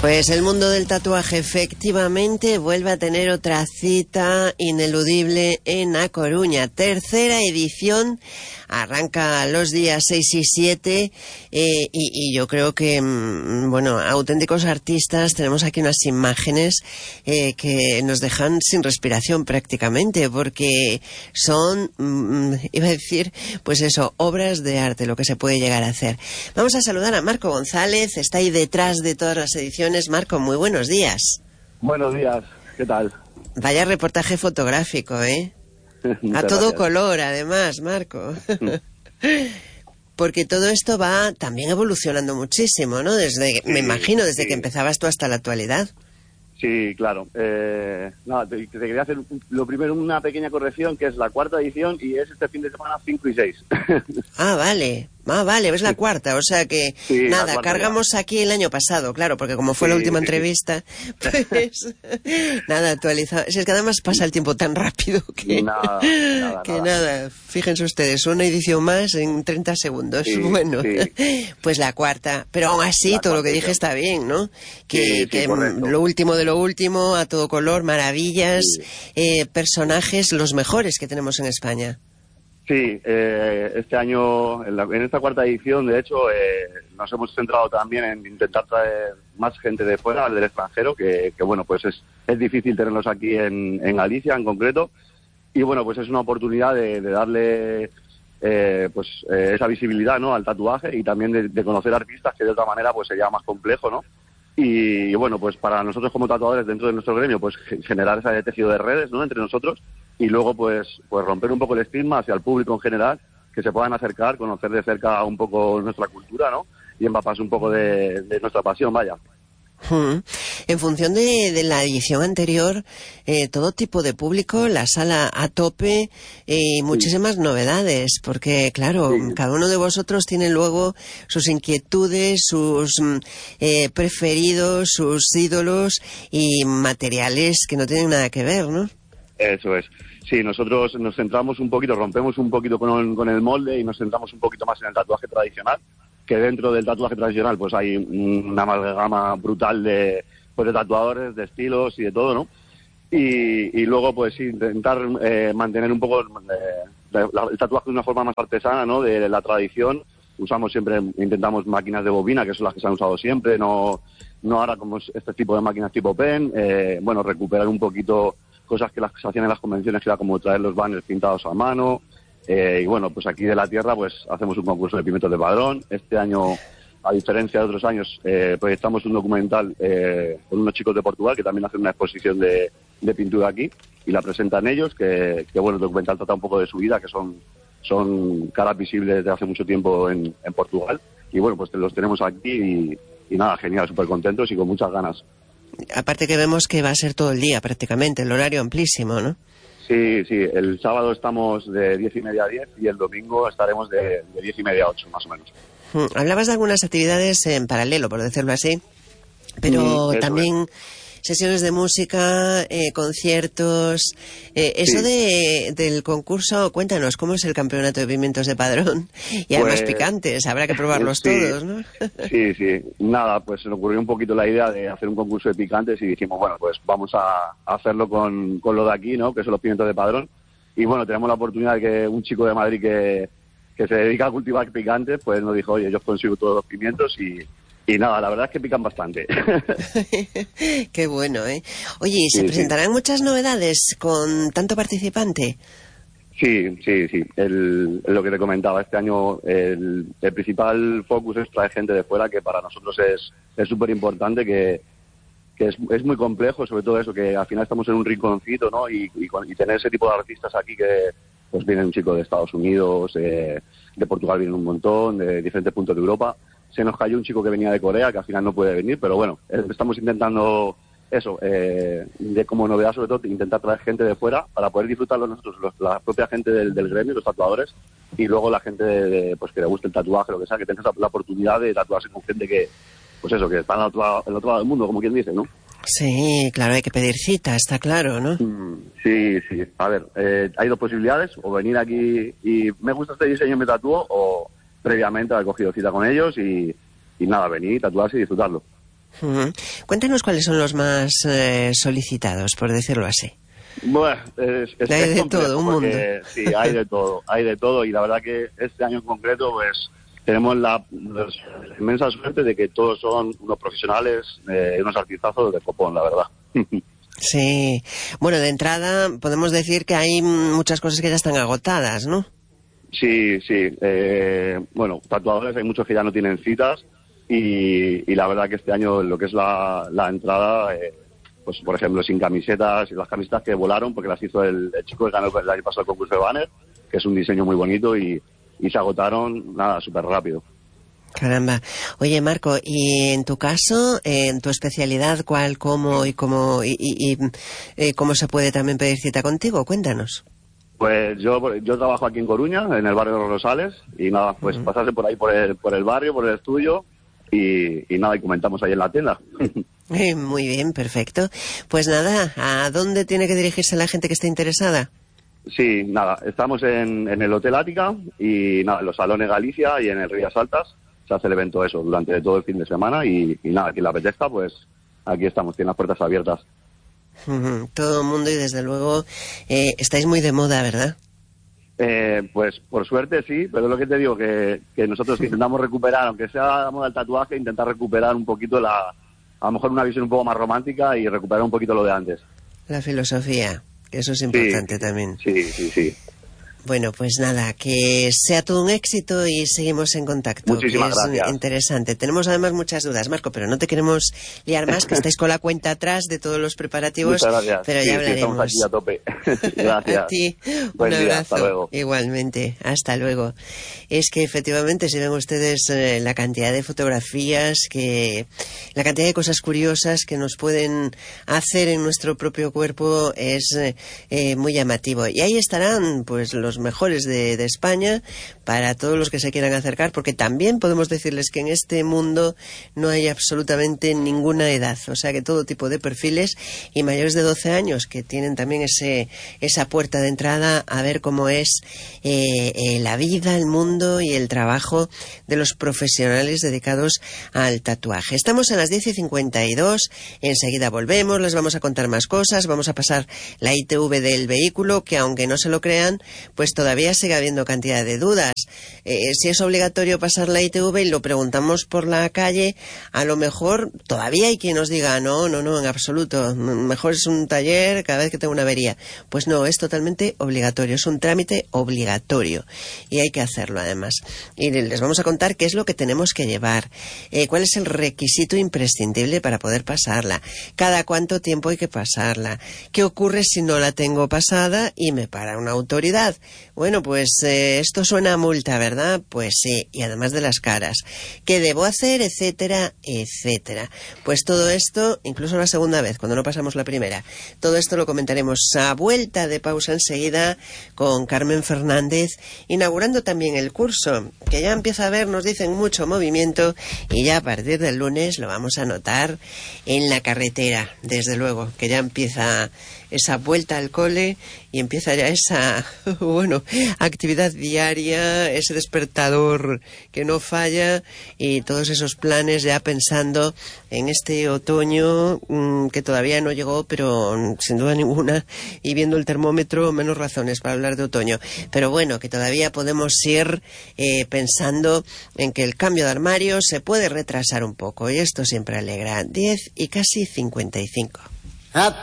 Pues el mundo del tatuaje efectivamente vuelve a tener otra cita ineludible en A Coruña. Tercera edición, arranca los días 6 y 7 y yo creo que, bueno, auténticos artistas. Tenemos aquí unas imágenes que nos dejan sin respiración prácticamente, porque son, iba a decir, pues eso, obras de arte, lo que se puede llegar a hacer. Vamos a saludar a Marco González, está ahí detrás de todas las ediciones. Marco, muy buenos días. Buenos días, ¿qué tal? Vaya reportaje fotográfico, ¿eh? A todo gracias. color, además, Marco. Porque todo esto va también evolucionando muchísimo, ¿no? Desde, me imagino, desde que empezabas tú hasta la actualidad. Sí, claro. Nada, te quería hacer lo primero una pequeña corrección, que es la cuarta edición y es este fin de semana 5 y 6. Vale, es la cuarta, o sea que Sí, nada, cargamos ya aquí el año pasado, claro, porque como fue la última entrevista, pues nada, actualizado. Si es que además pasa el tiempo tan rápido que nada, fíjense ustedes, una edición más en 30 segundos, bueno, pues la cuarta, pero aún así todo lo que dije está bien, ¿no? Que lo último de lo último, a todo color, maravillas, personajes, los mejores que tenemos en España. Sí, este año, en esta cuarta edición, de hecho, nos hemos centrado también en intentar traer más gente de fuera, del extranjero, que bueno, pues es difícil tenerlos aquí en Galicia en concreto, y bueno, pues es una oportunidad de darle esa visibilidad, ¿no?, al tatuaje, y también de conocer artistas que de otra manera pues sería más complejo, ¿no? Y bueno, pues para nosotros como tatuadores dentro de nuestro gremio, pues generar ese tejido de redes, ¿no?, entre nosotros, y luego pues romper un poco el estigma hacia el público en general, que se puedan acercar, conocer de cerca un poco nuestra cultura, ¿no?, y empaparse un poco de nuestra pasión, vaya. En función de la edición anterior, todo tipo de público, la sala a tope y muchísimas novedades, porque claro, cada uno de vosotros tiene luego sus inquietudes, sus preferidos, sus ídolos y materiales que no tienen nada que ver, ¿no? Eso es. Sí, nosotros nos centramos un poquito, rompemos un poquito con el molde y nos centramos un poquito más en el tatuaje tradicional, que dentro del tatuaje tradicional pues hay una amalgama brutal de tatuadores, de estilos y de todo, ¿no? Y luego pues intentar mantener un poco el tatuaje de una forma más artesana, ¿no?, de la tradición. Intentamos máquinas de bobina, que son las que se han usado siempre, no ahora como este tipo de máquinas tipo pen, bueno, recuperar un poquito cosas que se hacían en las convenciones, que era como traer los banners pintados a mano. Y bueno, pues aquí de la tierra pues hacemos un concurso de pimientos de Padrón. Este año, a diferencia de otros años, proyectamos un documental con unos chicos de Portugal que también hacen una exposición de pintura aquí y la presentan ellos, que bueno, el documental trata un poco de su vida, que son caras visibles desde hace mucho tiempo en Portugal, y bueno, pues los tenemos aquí y nada, genial, súper contentos y con muchas ganas. Aparte que vemos que va a ser todo el día prácticamente, el horario amplísimo, ¿no? Sí, el sábado estamos de 10:30 a 10 y el domingo estaremos de 10:30 a 8, más o menos. Hablabas de algunas actividades en paralelo, por decirlo así, pero también sesiones de música, conciertos. Eso del concurso, cuéntanos, ¿cómo es el campeonato de pimientos de Padrón? Y además picantes, habrá que probarlos todos, ¿no? Sí. Nada, pues se nos ocurrió un poquito la idea de hacer un concurso de picantes y dijimos, bueno, pues vamos a hacerlo con lo de aquí, ¿no?, que son los pimientos de Padrón. Y bueno, tenemos la oportunidad de que un chico de Madrid que se dedica a cultivar picantes, pues nos dijo, oye, yo consigo todos los pimientos y nada, la verdad es que pican bastante. Qué bueno, ¿eh? Oye, ¿y se presentarán muchas novedades con tanto participante? Sí. Lo que te comentaba, este año el principal focus es traer gente de fuera, que para nosotros es súper importante, que es muy complejo, sobre todo eso, que al final estamos en un rinconcito, ¿no? Y tener ese tipo de artistas aquí, que pues viene un chico de Estados Unidos, de Portugal viene un montón, de diferentes puntos de Europa. Se nos cayó un chico que venía de Corea, que al final no puede venir, pero bueno, estamos intentando eso, de como novedad sobre todo, intentar traer gente de fuera para poder disfrutarlo nosotros, la propia gente del gremio, los tatuadores, y luego la gente pues que le guste el tatuaje, lo que sea, que tenga la oportunidad de tatuarse con gente que, pues eso, que está al otro lado del mundo, como quien dice, ¿no? Sí, claro, hay que pedir cita, está claro, ¿no? Sí. A ver, hay dos posibilidades, o venir aquí y me gusta este diseño, me tatúo, o previamente haber cogido cita con ellos y nada, venir, tatuarse y disfrutarlo. Cuéntanos cuáles son los más solicitados, por decirlo así. Bueno, hay de todo, un mundo. Sí, hay de todo, y la verdad que este año en concreto, pues tenemos la inmensa suerte de que todos son unos profesionales, unos artistazos de copón, la verdad. Sí, bueno, de entrada podemos decir que hay muchas cosas que ya están agotadas, ¿no? Sí. Bueno, tatuadores hay muchos que ya no tienen citas y la verdad que este año lo que es la entrada, pues por ejemplo sin camisetas, las camisetas que volaron porque las hizo el chico que ganó el año pasado el concurso de banner, que es un diseño muy bonito y se agotaron, nada, súper rápido. Caramba. Oye, Marco, y en tu caso, en tu especialidad, ¿cuál, cómo cómo se puede también pedir cita contigo? Cuéntanos. Pues yo trabajo aquí en Coruña, en el barrio de los Rosales, y nada, pues pasarse por ahí, por el barrio, por el estudio, y nada, y comentamos ahí en la tienda. Muy bien, perfecto. Pues nada, ¿a dónde tiene que dirigirse la gente que esté interesada? Sí, nada, estamos en el Hotel Ática, y nada, en los Salones Galicia y en el Rías Altas. Se hace el evento eso durante todo el fin de semana y nada, quien le apetezca, pues aquí estamos, tiene las puertas abiertas. Todo el mundo y desde luego estáis muy de moda, ¿verdad? Pues por suerte sí, pero es lo que te digo, que nosotros intentamos recuperar, aunque sea la moda del tatuaje, intentar recuperar un poquito a lo mejor una visión un poco más romántica y recuperar un poquito lo de antes. La filosofía, que eso es importante también. Sí. Bueno, pues nada, que sea todo un éxito y seguimos en contacto. Muchísimas gracias. Interesante. Tenemos además muchas dudas, Marco, pero no te queremos liar más, que estáis con la cuenta atrás de todos los preparativos. Muchas gracias. Pero ya hablaremos. Estamos aquí a tope. Gracias. A ti, Buen un día, abrazo. hasta luego. Igualmente, hasta luego. Es que efectivamente, si ven ustedes la cantidad de fotografías, la cantidad de cosas curiosas que nos pueden hacer en nuestro propio cuerpo es muy llamativo. Y ahí estarán, pues, los mejores de España para todos los que se quieran acercar, porque también podemos decirles que en este mundo no hay absolutamente ninguna edad, o sea que todo tipo de perfiles y mayores de 12 años que tienen también esa puerta de entrada a ver cómo es la vida, el mundo y el trabajo de los profesionales dedicados al tatuaje. Estamos a las 10:52, enseguida volvemos, les vamos a contar más cosas, vamos a pasar la ITV del vehículo, que aunque no se lo crean, pues todavía sigue habiendo cantidad de dudas. Si es obligatorio pasar la ITV y lo preguntamos por la calle, a lo mejor todavía hay quien nos diga no, en absoluto, mejor es un taller cada vez que tengo una avería. Pues no, es totalmente obligatorio, es un trámite obligatorio y hay que hacerlo además. Y les vamos a contar qué es lo que tenemos que llevar, cuál es el requisito imprescindible para poder pasarla, cada cuánto tiempo hay que pasarla, qué ocurre si no la tengo pasada y me para una autoridad. Bueno, pues esto suena a multa, ¿verdad? Pues sí, y además de las caras. ¿Qué debo hacer? Etcétera, etcétera. Pues todo esto, incluso la segunda vez, cuando no pasamos la primera, todo esto lo comentaremos a vuelta de pausa enseguida con Carmen Fernández, inaugurando también el curso, que ya empieza a haber, nos dicen, mucho movimiento y ya a partir del lunes lo vamos a notar en la carretera, desde luego, que ya empieza esa vuelta al cole y empieza ya esa, actividad diaria, ese despertador que no falla y todos esos planes ya pensando en este otoño que todavía no llegó, pero sin duda ninguna, y viendo el termómetro, menos razones para hablar de otoño. Pero bueno, que todavía podemos ir pensando en que el cambio de armario se puede retrasar un poco y esto siempre alegra. 10:55.